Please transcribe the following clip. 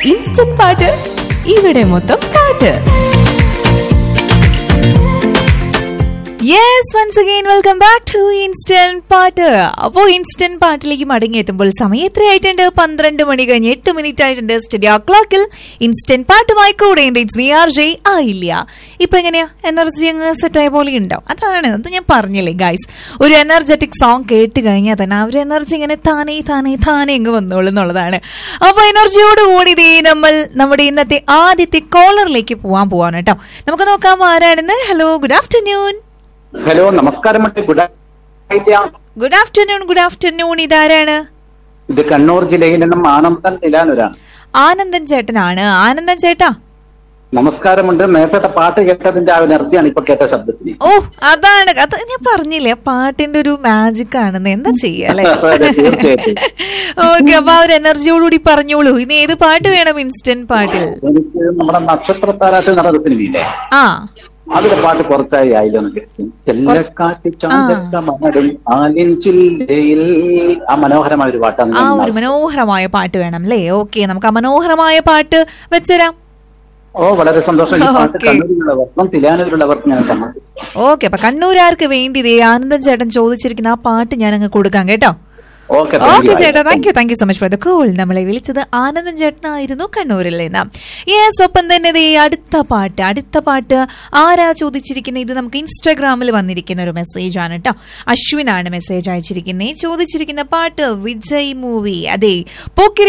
Instant പാട്ട് ഇവിടെ മൊത്തം പാട്ട്. Yes, once again welcome back to instant പാട്ട്. അപ്പോൾ ഇൻസ്റ്റന്റ് പാട്ടിലേക്ക് മടങ്ങിയെത്തുമ്പോൾ സമയം എത്രയായിട്ടുണ്ട്? 12 മണി കഴിഞ്ഞ് 8 മിനിറ്റ് ആയിട്ടുണ്ട്. സ്റ്റുഡിയോ ക്ലോക്കിൽ ഇൻസ്റ്റന്റ് പാട്ടുമായി കൂടെ ഇറ്റ്സ് വി ആർ ജെ ആയില്ല. ഇപ്പൊ എങ്ങനെയാ എനർജി അങ്ങ് സെറ്റായ പോലെ ഉണ്ടാവും. അതാണ് അത് ഞാൻ പറഞ്ഞില്ലേ ഗൈസ്, ഒരു എനർജറ്റിക് സോങ് കേട്ട് കഴിഞ്ഞാൽ തന്നെ ആ ഒരു എനർജി ഇങ്ങനെ താനേ അങ്ങ് വന്നോളൂ എന്നുള്ളതാണ്. അപ്പൊ എനർജിയോട് കൂടി നമ്മൾ നമ്മുടെ ഇന്നത്തെ ആദ്യത്തെ കോളറിലേക്ക് പോവാണ് കേട്ടോ. നമുക്ക് നോക്കാം ആരാണെന്ന്. Hello, good afternoon. ഹലോ, നമസ്കാരം. Good afternoon. ഇതാരാണ്? ഇത് കണ്ണൂർ ജില്ലയിൽ നിന്നും ആനന്ദൻ നിലാനൂരാണ്. ആനന്ദൻ ചേട്ടനാണ്. ആനന്ദൻ ചേട്ടാ നമസ്കാരമുണ്ട്. നേരത്തെ പാട്ട് കേട്ടതിന്റെ ആ എനർജിയാണ് ഇപ്പൊ കേട്ട ശബ്ദത്തിന്. ഓ, അതാണ് അത് ഞാൻ പറഞ്ഞില്ലേ, പാട്ടിന്റെ ഒരു മാജിക് ആണെന്ന്. എന്താ ചെയ്യാല്ലേ? ഓക്കെ, അപ്പൊ ആ ഒരു എനർജിയോടുകൂടി പറഞ്ഞോളൂ. ഇനി ഏത് പാട്ട് വേണം ഇൻസ്റ്റന്റ് പാട്ടിൽ? എനിക്ക് നമ്മുടെ നക്ഷത്രത്താരാട്ട് നടന്ന സിനിമയില്ലേ, ആ അതിലെ പാട്ട് കുറച്ചായി ആയില്ലോ. ആ മനോഹരമായ ഒരു പാട്ടാണ്. ആ ഒരു മനോഹരമായ പാട്ട് വേണം അല്ലേ? ഓക്കെ, നമുക്ക് ആ മനോഹരമായ പാട്ട് വെച്ചുതരാം. ഓ, വളരെ സന്തോഷം. ഈ പാട്ട് കണ്ണൂരിലുള്ളവർക്കും തിരുവനന്തപുരത്തുള്ളവർക്കും ഞാൻ സമ്മതിക്കും. ഓക്കെ, അപ്പൊ കണ്ണൂരാർക്ക് വേണ്ടി ആനന്ദൻ ചേട്ടൻ ചോദിച്ചിരിക്കുന്ന ആ പാട്ട് ഞാൻ അങ്ങ് കൊടുക്കാം കേട്ടോ. ഓക്കെ ചേട്ടാ, thank you so much for the call. നമ്മളെ വിളിച്ചത് ആനന്ദൻ ചേട്ടനായിരുന്നു കണ്ണൂരിൽ നിന്ന്. യെസ്, ഒപ്പം തന്നെ അടുത്ത പാട്ട് ആരാ ചോദിച്ചിരിക്കുന്നത്? ഇത് നമുക്ക് ഇൻസ്റ്റാഗ്രാമിൽ വന്നിരിക്കുന്ന ഒരു മെസ്സേജ് ആണ് കേട്ടോ. അശ്വിനാണ് മെസ്സേജ് അയച്ചിരിക്കുന്നത്. ചോദിച്ചിരിക്കുന്ന പാട്ട് വിജയ് മൂവി, അതെ, പോക്കിരി